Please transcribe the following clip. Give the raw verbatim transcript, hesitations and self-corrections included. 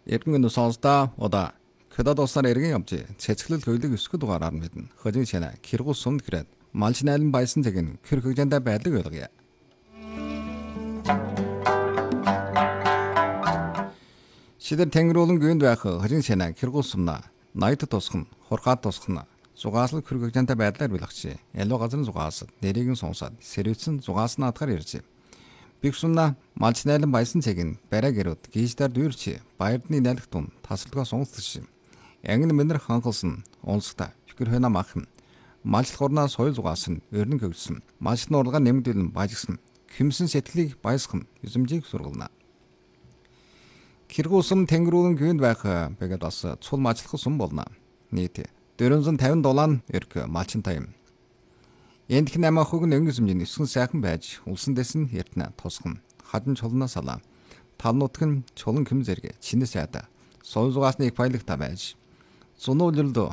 Эргэн сонсдоо удаа хөдөө дуусаар эргэн явж цэцгэлэл хөйлөг өсгөд дугаараар мэднэ. Хожин шанаа хэргүү сумд гэрээд малч найлан баясан цэг нь хэр хөгжөндөө байдлыг ойлгоё. Шидэр тэнгэрүүлэн гүнд байх хожин шанаа хэргүү сумна найд тусах нь хургаад тусах нь зугааслаг хэр хөгжөндөө байдлаар билгч. Ялуу газрын зугаас нэрийг нь сонсоод сэрвэцэн зугаас нь атгаар ирж. Бигсунна малч найлан баясан цэг нь барай гэрүүд гийждэр дүүрч баярдны найлх тун тасалдгаа сонгоцсон. Ангин мэнэр ханхалсан онцгта fikir хойно мах малч хурнаа соёл зугаас нь өрнөн хөвсөн. Малч нурлага нэмэгдүүлэн бажигсан. Хэмсэн сэтгэлийг баясгах юзэмжийг сургална. Киргуусам тэнгэрүүлэн гүнд байх бэгэд бас цул мачлах сум болно. Нийт дөрвөн тавин доллар эрг малчин тайм. Энд их намаа хөг нөнгөс хэмжээний өсгөн сайхан байж улсан дэс нь яртна тусган хадан чулнаа салаа тал нутг нь чулан хэм зэрэг чинэ сайда соёл зугаасны их баялагтай байж зунуулд